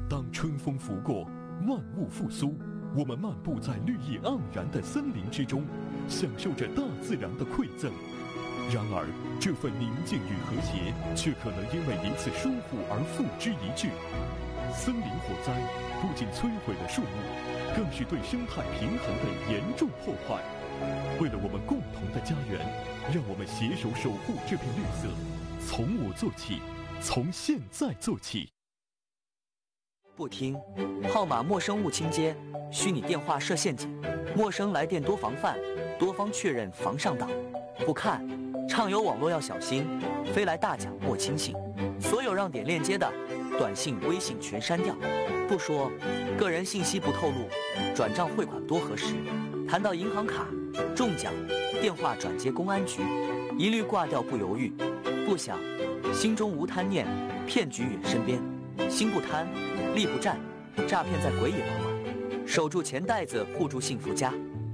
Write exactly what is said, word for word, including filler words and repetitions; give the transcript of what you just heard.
当春风拂过，万物复苏，我们漫步在绿意盎然的森林之中，享受着大自然的馈赠。然而，这份宁静与和谐，却可能因为一次疏忽而付之一炬。森林火灾不仅摧毁了树木，更是对生态平衡的严重破坏。为了我们共同的家园，让我们携手守护这片绿色，从我做起，从现在做起。 不听，号码陌生勿倾接，虚拟电话设陷阱，陌生来电多防范，多方确认防上当。不看，畅游网络要小心，飞来大奖莫轻信。所有让点链接的短信、微信全删掉。不说，个人信息不透露，转账汇款多核实。谈到银行卡、中奖、电话转接公安局，一律挂掉不犹豫。不想，心中无贪念，骗局远身边。心不贪，力不战，诈骗在鬼也旁玩。守住钱袋子，护住幸福家。